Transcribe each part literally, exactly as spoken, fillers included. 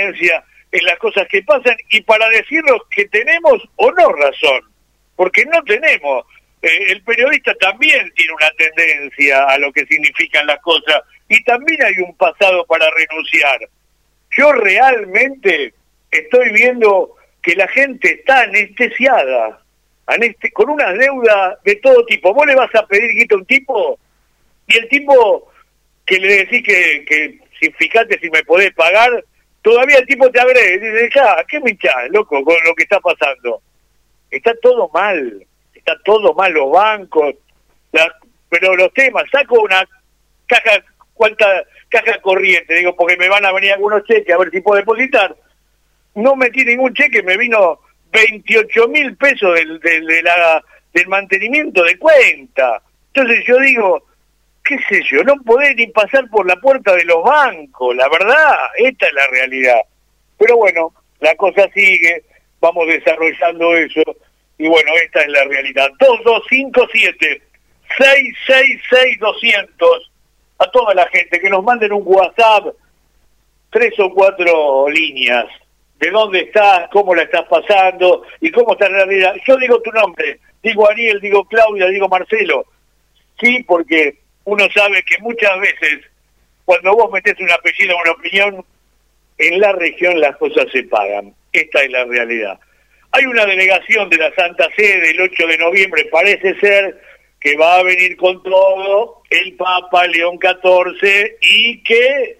transparencia en las cosas que pasan y para decirnos que tenemos o no razón, porque no tenemos. Eh, el periodista también tiene una tendencia a lo que significan las cosas y también hay un pasado para renunciar. Yo realmente estoy viendo que la gente está anestesiada, aneste con una deuda de todo tipo. Vos le vas a pedir guita a un tipo y el tipo que le decís que, que si fíjate si me podés pagar, todavía el tipo te agrede, dice, dejá, ¿qué me hinchás, loco, con lo que está pasando? Está todo mal, está todo mal, los bancos, la, pero los temas, saco una caja, cuánta caja corriente, digo, porque me van a venir algunos cheques, a ver si puedo depositar. No metí ningún cheque, me vino veintiocho mil pesos del, del, de la, del mantenimiento de cuenta. Entonces yo digo, qué sé yo, no podés ni pasar por la puerta de los bancos, la verdad, esta es la realidad. Pero bueno, la cosa sigue, vamos desarrollando eso, y bueno, esta es la realidad. dos dos cinco siete, seis seis seis, doscientos, a toda la gente, que nos manden un WhatsApp, tres o cuatro líneas, de dónde estás, cómo la estás pasando, y cómo está la realidad. Yo digo tu nombre, digo Ariel, digo Claudia, digo Marcelo, sí, porque uno sabe que muchas veces, cuando vos metés un apellido o una opinión, en la región las cosas se pagan. Esta es la realidad. Hay una delegación de la Santa Sede el ocho de noviembre, parece ser que va a venir con todo el Papa León catorce y que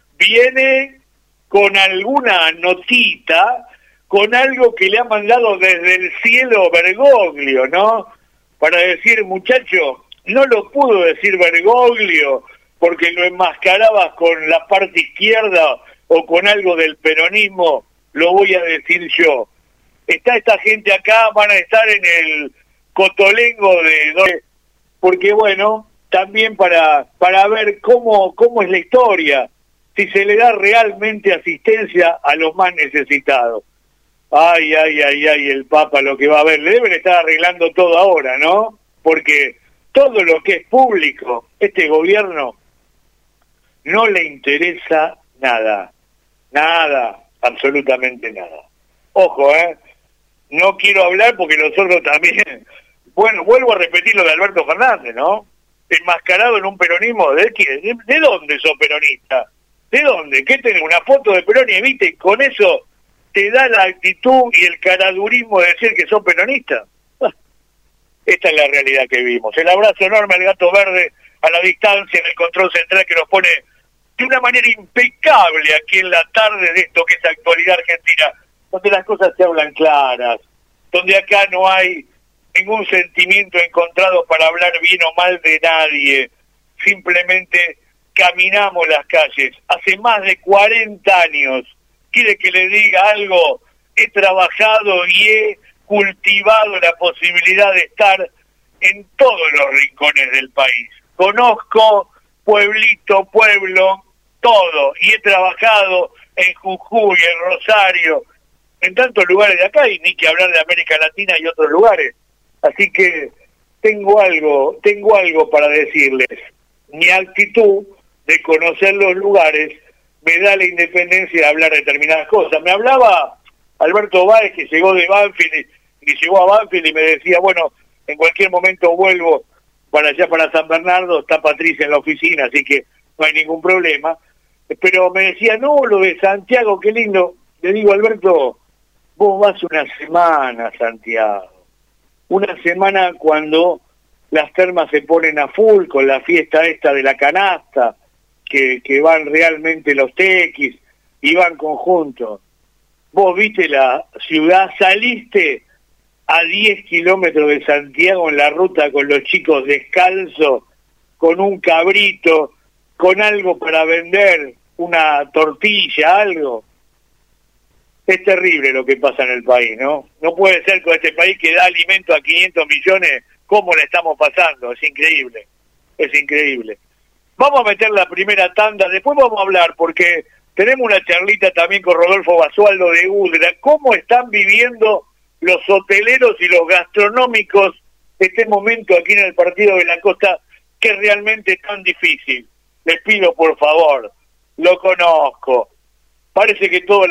viene con alguna notita, con algo que le ha mandado desde el cielo Bergoglio, ¿no? Para decir, muchacho, no lo pudo decir Bergoglio porque lo enmascarabas con la parte izquierda o con algo del peronismo, lo voy a decir yo. Está esta gente acá, van a estar en el cotolengo de... Porque bueno, también para para ver cómo cómo es la historia, si se le da realmente asistencia a los más necesitados. Ay, ay, ay, ay, el Papa lo que va a ver, le deben estar arreglando todo ahora, ¿no? Porque todo lo que es público, este gobierno no le interesa nada, nada, absolutamente nada. Ojo, ¿eh? No quiero hablar porque nosotros también, bueno, vuelvo a repetir lo de Alberto Fernández, ¿no? Enmascarado en un peronismo, ¿de qué? ¿De, de dónde sos peronista? ¿De dónde? ¿Qué tenés? Una foto de Perón y viste, con eso te da la actitud y el caradurismo de decir que sos peronista. Esta es la realidad que vivimos. El abrazo enorme al Gato Verde a la distancia en el control central que nos pone de una manera impecable aquí en la tarde de esto que es Actualidad Argentina, donde las cosas se hablan claras, donde acá no hay ningún sentimiento encontrado para hablar bien o mal de nadie, simplemente caminamos las calles. Hace más de cuarenta años, quiere que le diga algo, he trabajado y he cultivado la posibilidad de estar en todos los rincones del país. Conozco pueblito, pueblo, todo, y he trabajado en Jujuy, en Rosario, en tantos lugares de acá, y ni que hablar de América Latina y otros lugares. Así que tengo algo, tengo algo para decirles. Mi actitud de conocer los lugares me da la independencia de hablar determinadas cosas. Me hablaba Alberto Báez, que llegó de Banfield, y que llegó a Banfield y me decía, bueno, en cualquier momento vuelvo para allá, para San Bernardo, está Patricia en la oficina, así que no hay ningún problema. Pero me decía, no, lo de Santiago, qué lindo. Le digo, Alberto, vos vas una semana a Santiago. Una semana cuando las termas se ponen a full con la fiesta esta de la canasta, que, que van realmente los tequis y van conjuntos. Vos viste la ciudad, saliste a diez kilómetros de Santiago en la ruta con los chicos descalzos, con un cabrito, con algo para vender, una tortilla, algo. Es terrible lo que pasa en el país, ¿no? No puede ser con este país que da alimento a quinientos millones, cómo le estamos pasando, es increíble, es increíble. Vamos a meter la primera tanda, después vamos a hablar, porque tenemos una charlita también con Rodolfo Basualdo de Udra, cómo están viviendo los hoteleros y los gastronómicos este momento aquí en el Partido de la Costa, que es realmente tan difícil. Les pido, por favor, lo conozco, parece que todo